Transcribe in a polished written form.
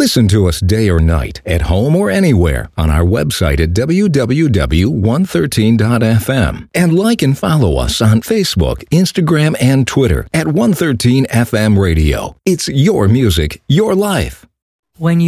Listen to us day or night, at home or anywhere, on our website at www.113.fm. And like and follow us on Facebook, Instagram, and Twitter at 113 FM Radio. It's your music, your life. When you